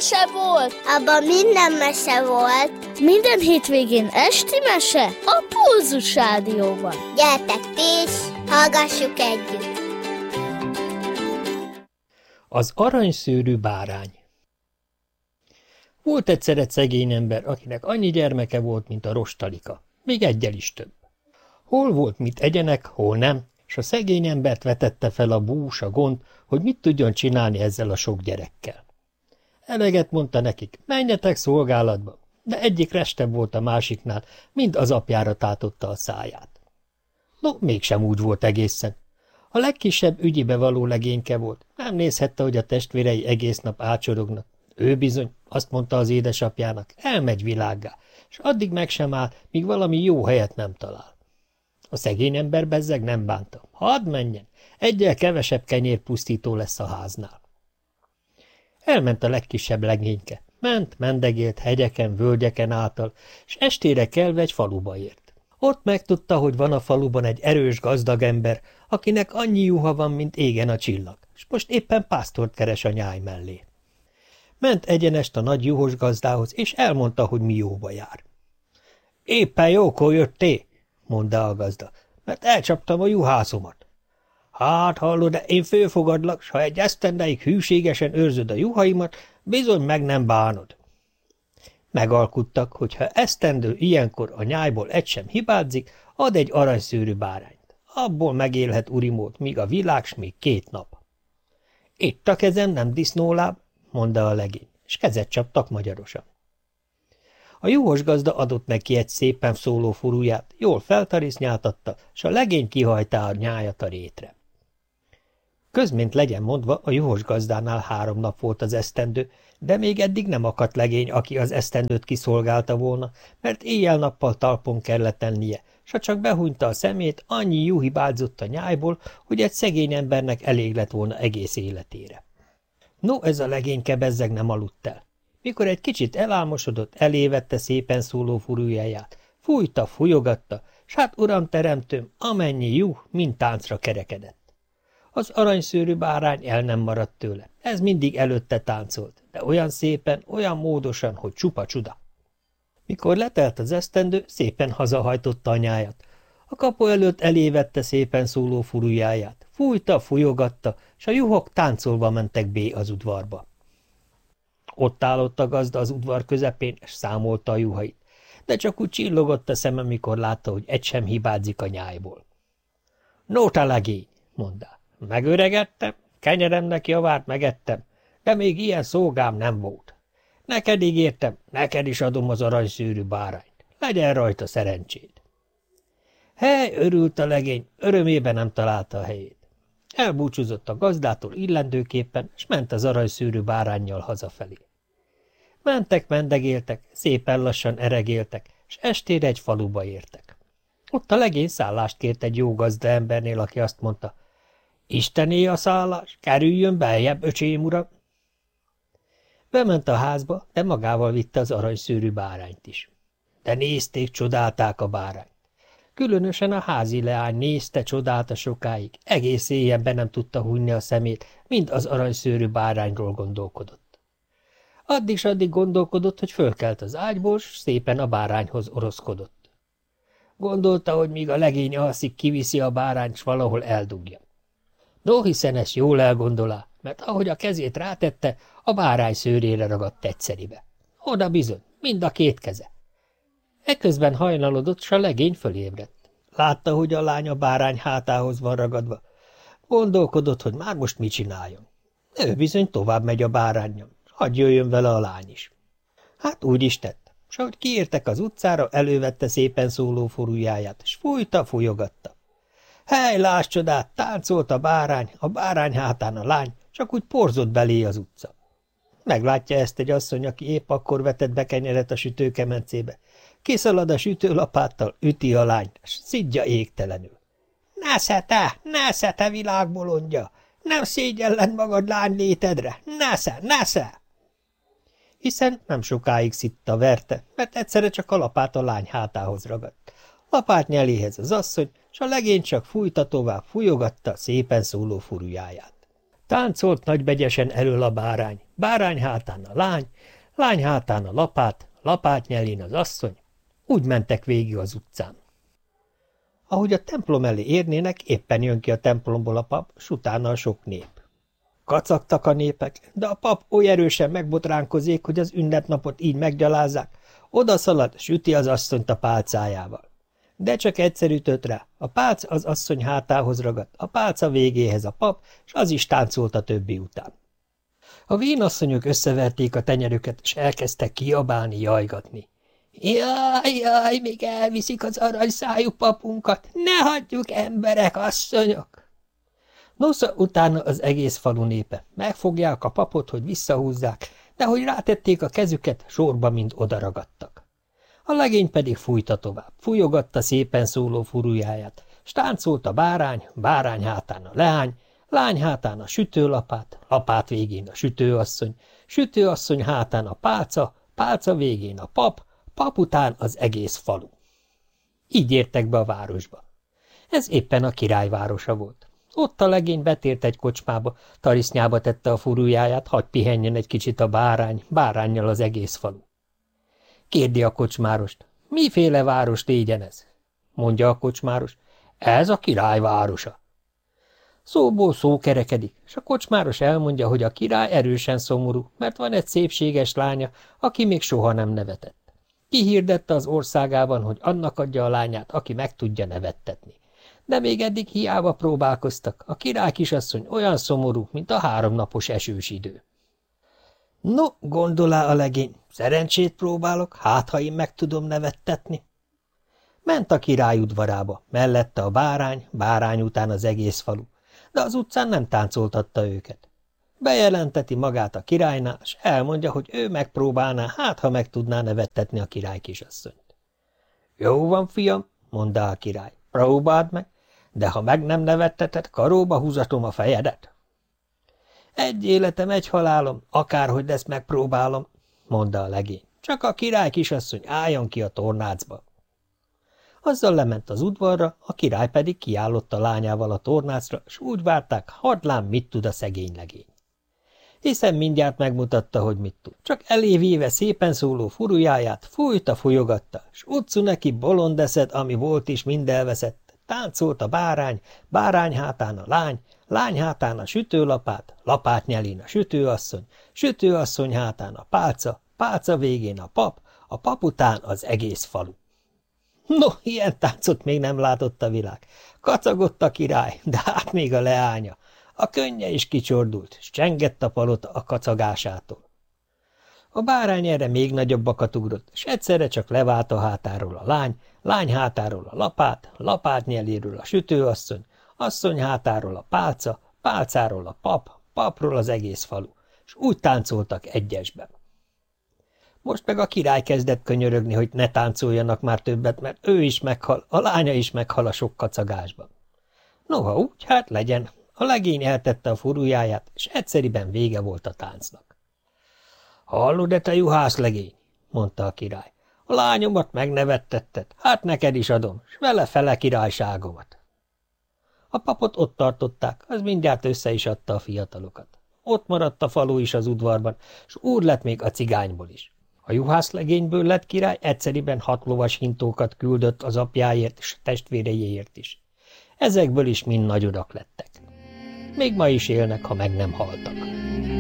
mese volt! Abban minden mese volt. Minden hétvégén esti mese a Pulzus Rádióban. Gyertek ti is, hallgassuk együtt! Az aranyszőrű bárány. Volt egyszer egy szegény ember, akinek annyi gyermeke volt, mint a rostalika, még egyel is több. Hol volt mit egyenek, hol nem, és a szegény embert vetette fel a bús, a gond, hogy mit tudjon csinálni ezzel a sok gyerekkel. Eleget mondta nekik, menjetek szolgálatba, de egyik restebb volt a másiknál, mind az apjára tátotta a száját. No, mégsem úgy volt egészen. A legkisebb ügyibe való legényke volt, nem nézhette, hogy a testvérei egész nap ácsorognak. Ő bizony, azt mondta az édesapjának, elmegy világgá, és addig meg sem áll, míg valami jó helyet nem talál. A szegény ember bezzeg nem bánta. Hadd menjen, egyel kevesebb kenyérpusztító lesz a háznál. Elment a legkisebb legényke. Ment, mendegélt hegyeken, völgyeken által, és estére kelve egy faluba ért. Ott megtudta, hogy van a faluban egy erős, gazdag ember, akinek annyi juha van, mint égen a csillag, és most éppen pásztort keres a nyáj mellé. Ment egyenest a nagy juhos gazdához, és elmondta, hogy mi jóba jár. Éppen jókor jöttél, mondta a gazda, mert elcsaptam a juhászomat. Hát hallod, de én fölfogadlak, s ha egy esztendeig hűségesen őrzöd a juhaimat, bizony meg nem bánod. Megalkuttak, hogy ha esztendő ilyenkor a nyájból egy sem hibázik, ad egy aranyszőrű bárányt. Abból megélhet urimót, míg a világ, s még 2 nap. Itt a kezem, nem disznóláb, mondta a legény, és kezet csaptak magyarosan. A juhos gazda adott neki egy szépen szóló furuját, jól feltarisznyáltatta, s a legény kihajtá a nyájat a rétre. Közmint legyen mondva, a juhos gazdánál 3 nap volt az esztendő, de még eddig nem akadt legény, aki az esztendőt kiszolgálta volna, mert éjjel-nappal talpon kellett ennie, s ha csak behúnyta a szemét, annyi juh hibázott a nyájból, hogy egy szegény embernek elég lett volna egész életére. No, ez a legényke bezzeg nem aludt el. Mikor egy kicsit elálmosodott, elévette szépen szóló furujjáját, fújta, fújogatta, s hát uram teremtőm, amennyi juh, mind táncra kerekedett. Az aranyszőrű bárány el nem maradt tőle, ez mindig előtte táncolt, de olyan szépen, olyan módosan, hogy csupa csuda. Mikor letelt az esztendő, szépen hazahajtotta a nyájat. A kapu előtt elévette szépen szóló furujjáját, fújta, fújogatta, s a juhok táncolva mentek bé az udvarba. Ott állott a gazda az udvar közepén, és számolta a juhait, de csak úgy csillogott a szeme, mikor látta, hogy egy sem hibázik a nyájból. No, te legény, mondta, megöregedtem, kenyeremnek javát megettem, de még ilyen szolgám nem volt. Neked ígértem, neked is adom az aranyszőrű bárányt, legyen rajta szerencséd. Hely, örült a legény, örömében nem találta a helyét. Elbúcsúzott a gazdától illendőképpen, s ment az aranyszőrű báránnyal hazafelé. Mentek, mendegéltek, szépen lassan eregéltek, s estére egy faluba értek. Ott a legény szállást kért egy jó gazda embernél, aki azt mondta, Istené a szállás, kerüljön beljebb, öcsém uram. Bement a házba, de magával vitte az aranyszőrű bárányt is. De nézték, csodálták a bárányt. Különösen a házi leány nézte, csodálta sokáig, egész éjjel be nem tudta hunyni a szemét, mind az aranyszőrű bárányról gondolkodott. Addig gondolkodott, hogy fölkelt az ágyból, s szépen a bárányhoz oroszkodott. Gondolta, hogy míg a legény alszik, kiviszi a bárányt, s valahol eldugja. No, hiszen ezt jól elgondolá, mert ahogy a kezét rátette, a bárány szőrére ragadt egyszeribe. Oda bizony, mind a 2 keze. Eközben hajnalodott, s a legény fölébredt. Látta, hogy a lány a bárány hátához van ragadva. Gondolkodott, hogy már most mit csináljon. Ő bizony tovább megy a báránnyal, hadd jöjjön vele a lány is. Hát úgy is tett, s ahogy kiértek az utcára, elővette szépen szóló furujjáját, s fújta, fújogatta. Hely, láss csodát, táncolt a bárány hátán a lány, csak úgy porzott belé az utca. Meglátja ezt egy asszony, aki épp akkor vetett be kenyeret a sütőkemencébe. Kiszalad a sütőlapáttal, üti a lányt, s szidja égtelenül. Nesze, te világbolondja! Nem szégyelled magad lány létedre! Nesze! Hiszen nem sokáig szitta, verte, mert egyszerre csak a lapát a lány hátához ragadt. Lapát nyeléhez az asszony, s a legény csak fújta tovább, fújogatta szépen szóló furujjáját. Táncolt nagybegyesen elől a bárány, bárány hátán a lány, lány hátán a lapát, lapát nyelén az asszony. Úgy mentek végig az utcán. Ahogy a templom elé érnének, éppen jön ki a templomból a pap, s utána a sok nép. Kacagtak a népek, de a pap oly erősen megbotránkozik, hogy az ünnepnapot így meggyalázzák, odaszalad, süti az asszonyt a pálcájával. De csak egyszer ütött rá, a pálc az asszony hátához ragadt, a pálca végéhez a pap, s az is táncolt a többi után. A vénasszonyok összeverték a tenyerüket, és elkezdtek kiabálni, jajgatni. Jaj, jaj, még elviszik az aranyszájú papunkat, ne hagyjuk, emberek, asszonyok! Nosza utána az egész falu népe. Megfogják a papot, hogy visszahúzzák, de hogy rátették a kezüket, sorba mind odaragadtak. A legény pedig fújta tovább, fújogatta szépen szóló furujjáját, s táncolt a bárány, bárány hátán a leány, lány hátán a sütőlapát, lapát végén a sütőasszony, sütőasszony hátán a pálca, pálca végén a pap, pap után az egész falu. Így értek be a városba. Ez éppen a királyvárosa volt. Ott a legény betért egy kocsmába, tarisznyába tette a furujjáját, hadd pihenjen egy kicsit a bárány, báránnyal az egész falu. Kérdi a kocsmárost, miféle város légyen ez? Mondja a kocsmáros, ez a királyvárosa. Szóból szó kerekedik, és a kocsmáros elmondja, hogy a király erősen szomorú, mert van egy szépséges lánya, aki még soha nem nevetett. Kihirdette az országában, hogy annak adja a lányát, aki meg tudja nevettetni. De még eddig hiába próbálkoztak, a király kisasszony olyan szomorú, mint a 3 napos esős idő. No, gondolá a legény, szerencsét próbálok, hát ha én meg tudom nevettetni. Ment a király udvarába, mellette a bárány, bárány után az egész falu, de az utcán nem táncoltatta őket. Bejelenteti magát a királynál, és elmondja, hogy ő megpróbálná, hát ha meg tudná nevettetni a király kisasszonyt. Jó van, fiam, mondta a király, próbáld meg, de ha meg nem nevetteted, karóba húzatom a fejedet. Egy életem, egy halálom, akárhogy lesz megpróbálom, mondta a legény, csak a király kisasszony álljon ki a tornácba. Azzal lement az udvarra, a király pedig kiállott a lányával a tornácra, s úgy várták, hadd lám, mit tud a szegény legény. Hiszen mindjárt megmutatta, hogy mit tud. Csak elévéve szépen szóló furujjáját fújta-fújogatta, s utcu neki bolond eszed, ami volt is, mind elveszett. Táncolt a bárány, bárány hátán a lány, lány hátán a sütőlapát, lapát nyelén a sütőasszony, sütőasszony hátán a pálca, pálca végén a pap után az egész falu. No, ilyen táncot még nem látott a világ. Kacagott a király, de hát még a leánya. A könnye is kicsordult, s csengett a palota a kacagásától. A bárány erre még nagyobbakat ugrott, s egyszerre csak levált a hátáról a lány, lány hátáról a lapát, lapát nyeléről a sütőasszony, asszony hátáról a pálca, pálcáról a pap, papról az egész falu, s úgy táncoltak egyesben. Most meg a király kezdett könyörögni, hogy ne táncoljanak már többet, mert ő is meghal, a lánya is meghal a sok kacagásban. Noha úgy, hát legyen, a legény eltette a furujjáját, és egyszeriben vége volt a táncnak. Hallod-e, te juhász legény? Mondta a király. A lányomat megnevettetted, hát neked is adom, s vele fele királyságomat. A papot ott tartották, az mindjárt össze is adta a fiatalokat. Ott maradt a falu is az udvarban, s úr lett még a cigányból is. A juhászlegényből lett király egyszeriben 6 lovas hintókat küldött az apjáért és testvéreiért is. Ezekből is mind nagy urak lettek. Még ma is élnek, ha meg nem haltak.